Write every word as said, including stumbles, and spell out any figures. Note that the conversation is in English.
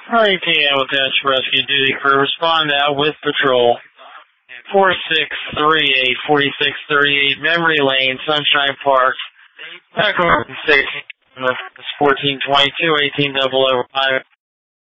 R E T M with Dash Rescue Duty Crew. Respond out with patrol. four six three eight, four six three eight, Memory Lane, Sunshine Park. Back over to station. fourteen twenty-two, eighteen double over five.